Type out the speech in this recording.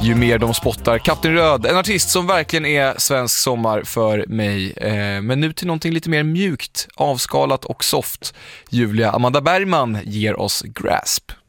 ju mer de spottar. Kapten Röd, en artist som verkligen är svensk sommar för mig. Men nu till någonting lite mer mjukt, avskalat och soft. Julia Amanda Bergman ger oss Grasp.